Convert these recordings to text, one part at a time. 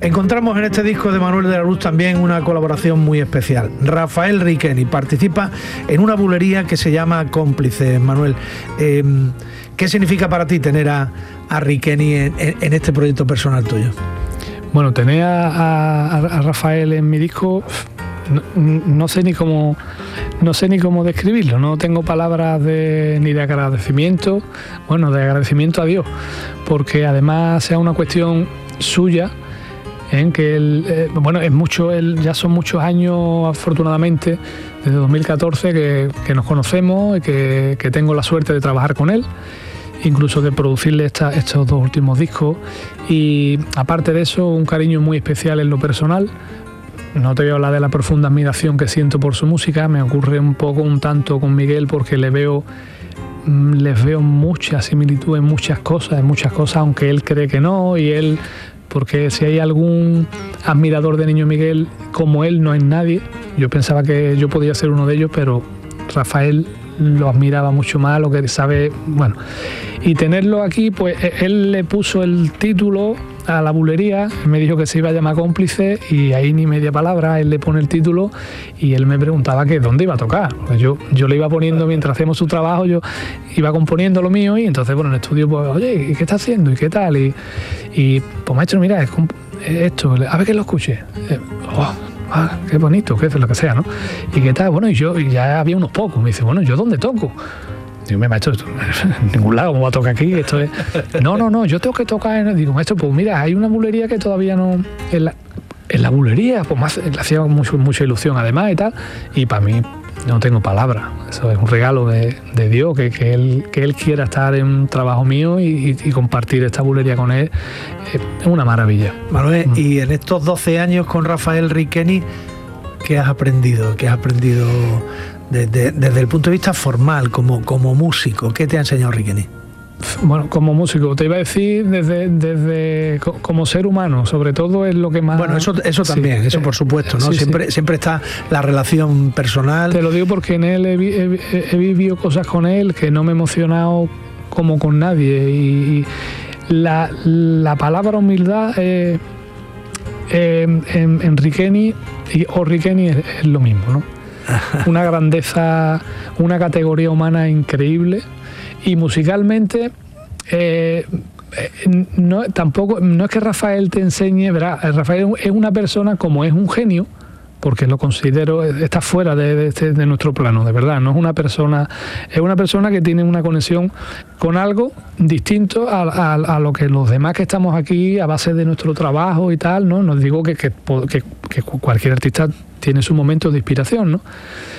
Encontramos en este disco de Manuel de la Luz también una colaboración muy especial. Rafael Riqueni participa en una bulería que se llama Cómplices. Manuel, ¿qué significa para ti tener a Riqueni en este proyecto personal tuyo? Bueno, tener a Rafael en mi disco, no sé ni cómo describirlo. No tengo palabras ni de agradecimiento, bueno, de agradecimiento a Dios, porque además sea una cuestión suya, en que él, ya son muchos años, afortunadamente, desde 2014 que nos conocemos y que tengo la suerte de trabajar con él, incluso de producirle estos dos últimos discos, y aparte de eso, un cariño muy especial en lo personal. No te voy a hablar de la profunda admiración que siento por su música, me ocurre un tanto con Miguel, porque les veo mucha similitud en muchas cosas, aunque él cree que no, y él, porque si hay algún admirador de Niño Miguel como él, no hay nadie. Yo pensaba que yo podía ser uno de ellos, pero Rafael lo admiraba mucho más, lo que sabe, bueno. Y tenerlo aquí, pues él le puso el título a la bulería, me dijo que se iba a llamar Cómplices, y ahí ni media palabra, él le pone el título y él me preguntaba que dónde iba a tocar. Pues yo le iba poniendo, mientras hacemos su trabajo, yo iba componiendo lo mío, y entonces, bueno, en el estudio, pues, oye, ¿qué está haciendo? ¿Y qué tal? Y pues, maestro, mira, es esto, a ver que lo escuche. Qué bonito, qué es lo que sea, ¿no? ¿Y qué tal? Bueno, y ya había unos pocos. Me dice, bueno, ¿yo dónde toco? Digo, maestro, en ningún lado, ¿cómo va a tocar aquí? Esto es... No, yo tengo que tocar Digo, maestro, pues mira, hay una bulería que todavía no... En la bulería, pues le hacía mucha ilusión además y tal, y para mí no tengo palabras. Eso es un regalo de Dios, que él quiera estar en un trabajo mío y compartir esta bulería con él. Es una maravilla. Manuel, y en estos 12 años con Rafael Riqueni, ¿qué has aprendido? ¿Qué has aprendido desde el punto de vista formal, como músico? ¿Qué te ha enseñado Riqueni? Bueno, como músico, te iba a decir desde como ser humano, sobre todo es lo que más... Bueno, eso también, sí, eso por supuesto, ¿no? Sí, siempre está la relación personal. Te lo digo porque en él he vivido cosas con él que no me he emocionado como con nadie, y la palabra humildad en Riqueni o Riqueni es lo mismo, ¿no? Una grandeza, una categoría humana increíble. Y musicalmente, no es que Rafael te enseñe, ¿verdad? Rafael es una persona, como es un genio, porque lo considero, está fuera de nuestro plano, de verdad. No es una persona, es una persona que tiene una conexión con algo distinto a lo que los demás que estamos aquí a base de nuestro trabajo y tal, ¿no? No digo que cualquier artista tiene su momento de inspiración, ¿no?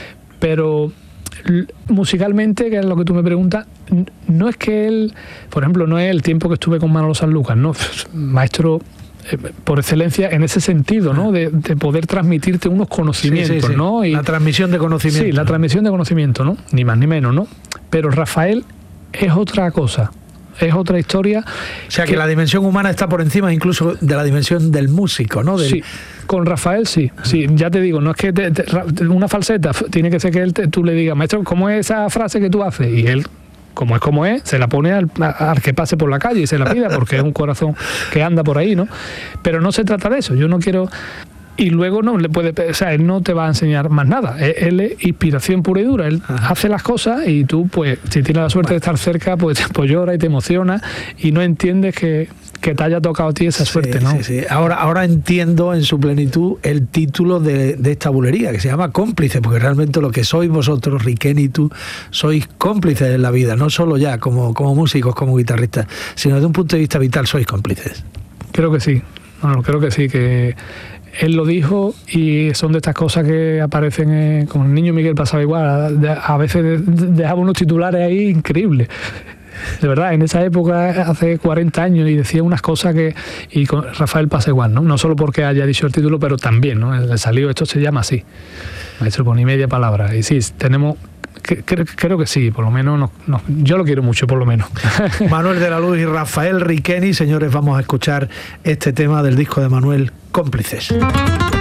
Pero musicalmente, que es lo que tú me preguntas, no es que él, por ejemplo, no es el tiempo que estuve con Manolo Sanlúcar, no, maestro por excelencia en ese sentido, ¿no? De poder transmitirte unos conocimientos, sí. ¿No? Y, la transmisión de conocimiento. Sí, la transmisión de conocimiento, ¿no? Ni más ni menos, ¿no? Pero Rafael es otra cosa. Es otra historia. O sea, que la dimensión humana está por encima incluso de la dimensión del músico, ¿no? Sí, con Rafael sí, ya te digo, no es que una falseta, tiene que ser que tú le digas, maestro, ¿cómo es esa frase que tú haces? Y él, como es, se la pone al que pase por la calle y se la pida, porque es un corazón que anda por ahí, ¿no? Pero no se trata de eso, yo no quiero... Y luego no le puede, o sea, él no te va a enseñar más nada. Él es inspiración pura y dura. Él hace las cosas y tú, pues, si tienes la suerte de estar cerca, pues llora y te emociona y no entiendes que te haya tocado a ti esa suerte, ¿no? Sí. Ahora entiendo en su plenitud el título de esta bulería, que se llama Cómplices, porque realmente lo que sois vosotros, Riqueni y tú, sois cómplices en la vida, no solo ya como músicos, como guitarristas, sino desde un punto de vista vital sois cómplices. Creo que sí. Bueno, creo que sí, que él lo dijo, y son de estas cosas que aparecen, con el Niño Miguel pasaba igual, a veces dejaba unos titulares ahí increíbles. De verdad, en esa época, hace 40 años, y decía unas cosas y con Rafael pasa igual, ¿no? No solo porque haya dicho el título, pero también, ¿no? Le salió, esto se llama así. Maestro, por ni media palabra. Y sí, tenemos... Creo que sí, por lo menos yo lo quiero mucho, por lo menos. Manuel de la Luz y Rafael Riqueni, señores, vamos a escuchar este tema del disco de Manuel, Cómplices.